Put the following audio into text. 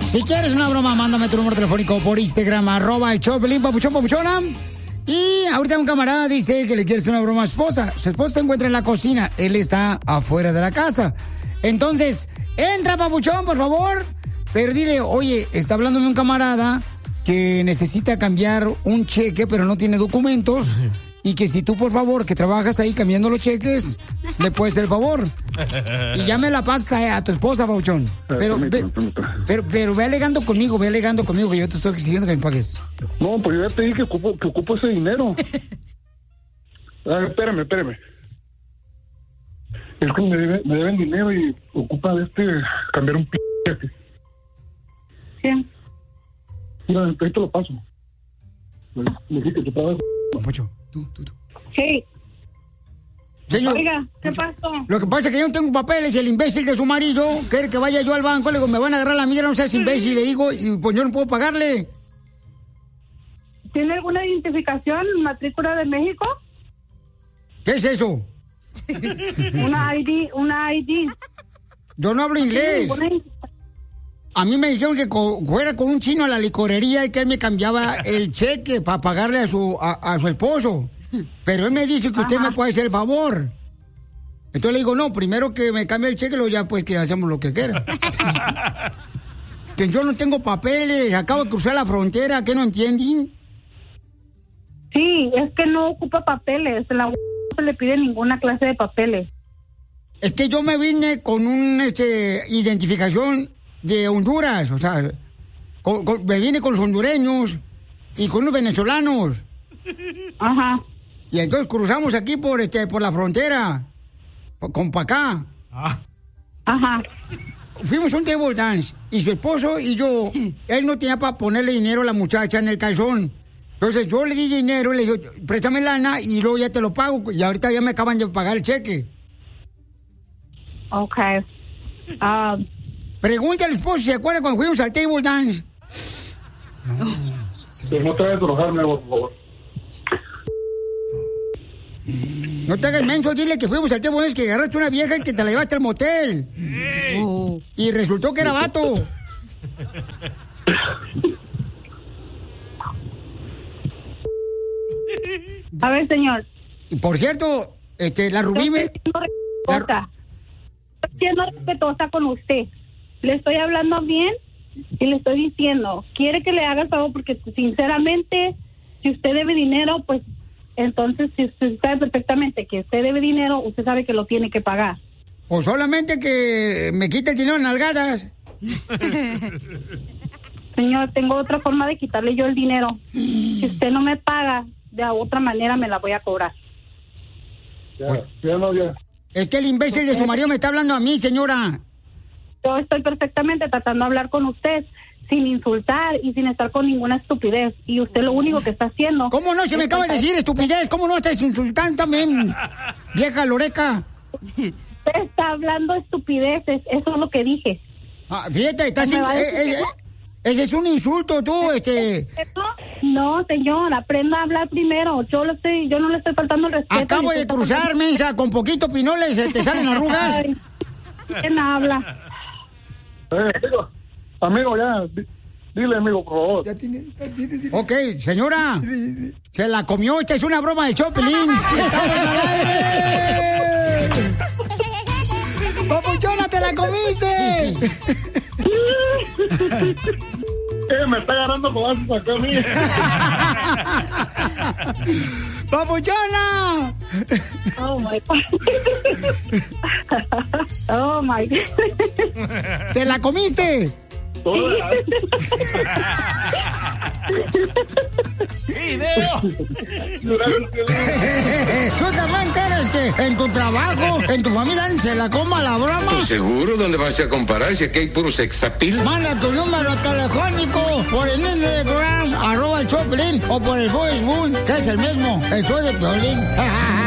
Si quieres una broma, mándame tu número telefónico por Instagram, @el Choplin, papuchón, papuchona. Y ahorita un camarada dice que le quiere hacer una broma a su esposa. Su esposa se encuentra en la cocina, él está afuera de la casa. Entonces, entra, papuchón, por favor. Pero dile, oye, está hablándome un camarada que necesita cambiar un cheque, pero no tiene documentos. Y que si tú, por favor, que trabajas ahí cambiando los cheques, le puedes hacer el favor. Y ya me la pasas a tu esposa, papuchón. Pero ve alegando conmigo, que yo te estoy exigiendo que me pagues. No, pues yo ya te dije que ocupo ese dinero. Espérame. Es que me deben dinero y ocupa cambiar un cheque. ¿Quién? Mira, ahí te lo paso. Me dije que te pagas. Papucho, tú. Sí. Señor, oiga, ¿qué pasó? Lo que pasa es que yo no tengo papeles y el imbécil de su marido quiere que vaya yo al banco. Le digo, me van a agarrar la mierda, no seas imbécil. Le digo, y pues yo no puedo pagarle. ¿Tiene alguna identificación, matrícula de México? ¿Qué es eso? Una ID. Yo no hablo inglés. A mí me dijeron que fuera con un chino a la licorería y que él me cambiaba el cheque para pagarle a su esposo. Pero él me dice que usted me puede hacer el favor. Entonces le digo, no, primero que me cambie el cheque, luego ya pues que hacemos lo que quiera. Que yo no tengo papeles, acabo de cruzar la frontera, ¿qué no entienden? Sí, es que no ocupa papeles, no se le pide ninguna clase de papeles. Es que yo me vine con una identificación de Honduras, o sea, me vine con los hondureños y con los venezolanos. Ajá. Y entonces cruzamos aquí por la frontera, con pa' acá. Ajá. Fuimos a un table dance y su esposo y yo, él no tenía para ponerle dinero a la muchacha en el calzón. Entonces yo le di dinero, le dije, préstame lana y luego ya te lo pago. Y ahorita ya me acaban de pagar el cheque. Ok. Pregúntale al esposo si se acuerda cuando fuimos al table dance. No te vayas a enojarme, por favor. No te hagas menso, dile que fuimos al table dance, que agarraste una vieja y que te la llevaste al motel. Y resultó que era vato. A ver, señor. Por cierto, la Rubí me... Estoy siendo respetuosa con usted. Le estoy hablando bien y le estoy diciendo, quiere que le haga el favor porque sinceramente, si usted debe dinero, pues entonces si usted sabe perfectamente que usted debe dinero, usted sabe que lo tiene que pagar. O solamente que me quite el dinero en nalgadas. Señor, tengo otra forma de quitarle yo el dinero. Si usted no me paga, de otra manera me la voy a cobrar. Ya. Es que el imbécil de su marido me está hablando a mí, señora. Yo estoy perfectamente tratando de hablar con usted sin insultar y sin estar con ninguna estupidez. Y usted lo único que está haciendo... ¿Cómo no? Se me acaba de decir estupidez. ¿Cómo no estás insultando también, vieja loreca? Usted está hablando estupideces. Eso es lo que dije. Fíjate, ese es un insulto, tú, No, señor, aprenda a hablar primero. Yo no le estoy faltando el respeto. Acabo de cruzar, mensa, con poquito pinoles, te salen arrugas. Ay, ¿quién habla? Amigo, ya, dile, amigo, por favor. Ok, señora, se la comió, esta es una broma de Choplin. ¡Estamos al aire! ¡Papuchona, te la comiste! Me está agarrando codazos acá a mí. ¡Papuchona! Oh my God. Oh my God. ¿Te la comiste? ¡Video! ¿Tú también quieres que en tu trabajo, en tu familia, se la coma la broma? Pues seguro, ¿dónde vas a comparar si aquí hay puro sexapil? Manda tu número telefónico por el Instagram, @el Choplin, o por el Facebook, que es el mismo, el show de Piolín.